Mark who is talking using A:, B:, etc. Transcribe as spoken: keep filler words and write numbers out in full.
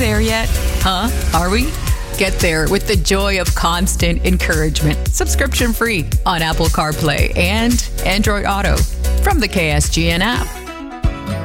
A: there yet? Huh? Are we? Get there with the joy of constant encouragement. Subscription free on Apple CarPlay and Android Auto from the K S G N app.